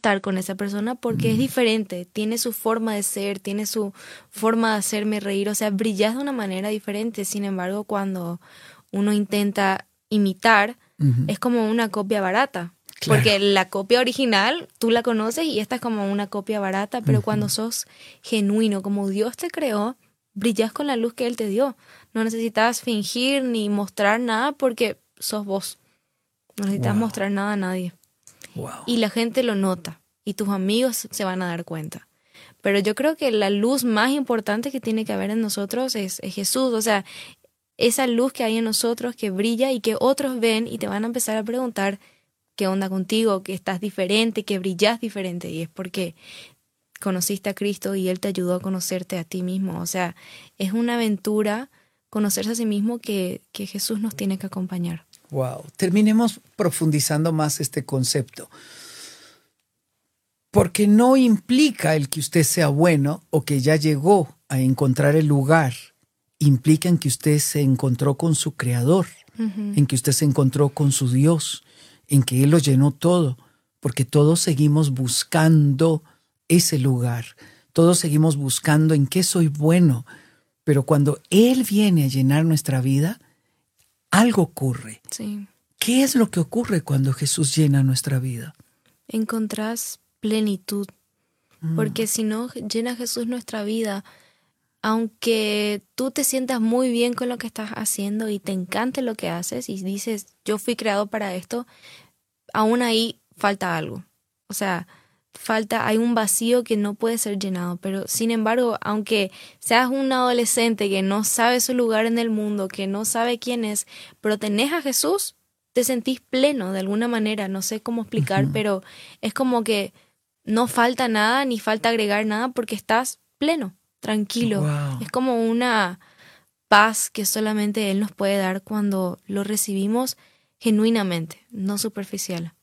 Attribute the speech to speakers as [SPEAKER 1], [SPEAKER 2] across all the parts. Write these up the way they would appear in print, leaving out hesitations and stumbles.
[SPEAKER 1] estar con esa persona porque es diferente, tiene su forma de ser, tiene su forma de hacerme reír, o sea, brillas de una manera diferente. Sin embargo, cuando uno intenta imitar, es como una copia barata.
[SPEAKER 2] Claro.
[SPEAKER 1] Porque la copia original, tú la conoces y esta es como una copia barata, pero cuando sos genuino, como Dios te creó, brillas con la luz que Él te dio. No necesitas fingir ni mostrar nada porque sos vos. No necesitas mostrar nada a nadie.
[SPEAKER 2] Wow.
[SPEAKER 1] Y la gente lo nota y tus amigos se van a dar cuenta. Pero yo creo que la luz más importante que tiene que haber en nosotros es Jesús. O sea, esa luz que hay en nosotros que brilla y que otros ven y te van a empezar a preguntar qué onda contigo, que estás diferente, que brillas diferente. Y es porque conociste a Cristo y Él te ayudó a conocerte a ti mismo. O sea, es una aventura conocerse a sí mismo que Jesús nos tiene que acompañar.
[SPEAKER 2] Wow. Terminemos profundizando más este concepto. Porque no implica el que usted sea bueno o que ya llegó a encontrar el lugar. Implica en que usted se encontró con su Creador, en que usted se encontró con su Dios, en que Él lo llenó todo, porque todos seguimos buscando ese lugar, todos seguimos buscando en qué soy bueno, pero cuando Él viene a llenar nuestra vida, algo ocurre.
[SPEAKER 1] Sí.
[SPEAKER 2] ¿Qué es lo que ocurre cuando Jesús llena nuestra vida?
[SPEAKER 1] Encontrás plenitud, porque si no llena Jesús nuestra vida, aunque tú te sientas muy bien con lo que estás haciendo y te encante lo que haces y dices, yo fui creado para esto, aún ahí falta algo. O sea, hay un vacío que no puede ser llenado. Pero sin embargo, aunque seas un adolescente que no sabe su lugar en el mundo, que no sabe quién es, pero tenés a Jesús, te sentís pleno de alguna manera. No sé cómo explicar, pero es como que no falta nada ni falta agregar nada porque estás pleno, tranquilo.
[SPEAKER 2] Wow.
[SPEAKER 1] Es como una paz que solamente Él nos puede dar cuando lo recibimos genuinamente, no superficial.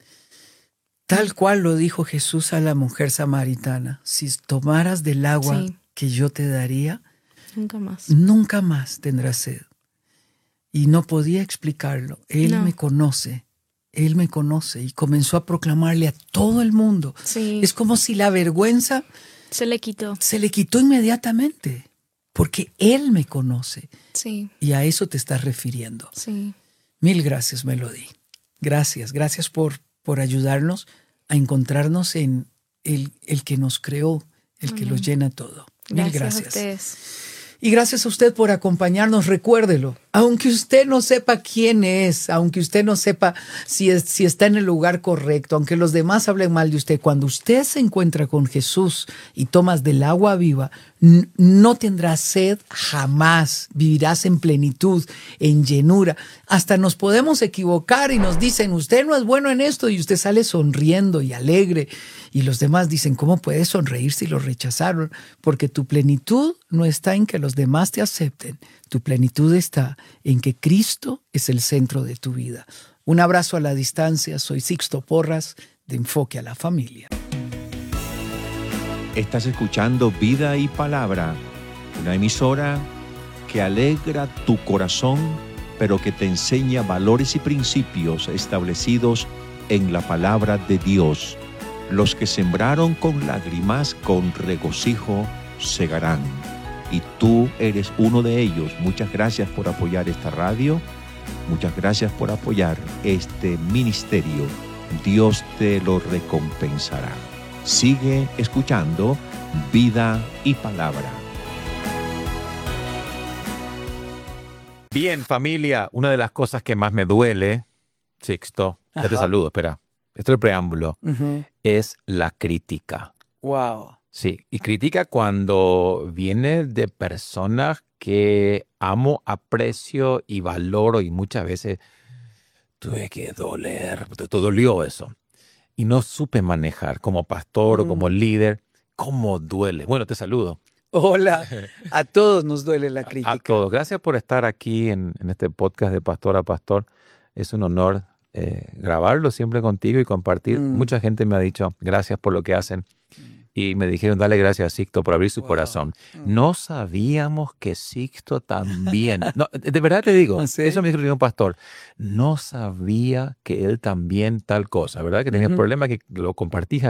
[SPEAKER 2] Tal cual lo dijo Jesús a la mujer samaritana. Si tomaras del agua que yo te daría, nunca más tendrás sed. Y no podía explicarlo. Él me conoce. Él me conoce. Y comenzó a proclamarle a todo el mundo.
[SPEAKER 1] Sí.
[SPEAKER 2] Es como si la vergüenza
[SPEAKER 1] se le quitó.
[SPEAKER 2] Se le quitó inmediatamente. Porque Él me conoce.
[SPEAKER 1] Sí.
[SPEAKER 2] Y a eso te estás refiriendo.
[SPEAKER 1] Sí.
[SPEAKER 2] Mil gracias, Melody. Gracias. Gracias por ayudarnos a encontrarnos en el que nos creó, el que lo llena todo. Mil gracias.
[SPEAKER 1] A ustedes.
[SPEAKER 2] Y gracias a usted por acompañarnos. Recuérdelo, aunque usted no sepa quién es, aunque usted no sepa si está en el lugar correcto, aunque los demás hablen mal de usted, cuando usted se encuentra con Jesús y tomas del agua viva, no tendrás sed jamás. Vivirás en plenitud, en llenura. Hasta nos podemos equivocar y nos dicen, usted no es bueno en esto, y usted sale sonriendo y alegre. Y los demás dicen, ¿cómo puedes sonreír si lo rechazaron? Porque tu plenitud no está en que los demás te acepten. Tu plenitud está en que Cristo es el centro de tu vida. Un abrazo a la distancia. Soy Sixto Porras, de Enfoque a la Familia.
[SPEAKER 3] Estás escuchando Vida y Palabra, una emisora que alegra tu corazón, pero que te enseña valores y principios establecidos en la palabra de Dios. Los que sembraron con lágrimas, con regocijo segarán. Y tú eres uno de ellos. Muchas gracias por apoyar esta radio. Muchas gracias por apoyar este ministerio. Dios te lo recompensará. Sigue escuchando Vida y Palabra. Bien, familia, una de las cosas que más me duele, Sixto, ya te saludo, espera. Esto es el preámbulo. Es la crítica.
[SPEAKER 2] Wow.
[SPEAKER 3] Sí, y crítica cuando viene de personas que amo, aprecio y valoro, y muchas veces tuve que doler, te dolió eso. Y no supe manejar como pastor o como líder. ¿Cómo duele? Bueno, te saludo.
[SPEAKER 2] Hola, a todos nos duele la crítica.
[SPEAKER 3] A todos. Gracias por estar aquí en este podcast de Pastor a Pastor. Es un honor grabarlo siempre contigo y compartir. Mucha gente me ha dicho gracias por lo que hacen. Y me dijeron, dale gracias a Sixto por abrir su corazón. No sabíamos que Sixto también. No, de verdad te digo,
[SPEAKER 2] ¿Sí?
[SPEAKER 3] eso me dijo un pastor. No sabía que él también tal cosa, ¿verdad? Que tenías problemas, que lo compartís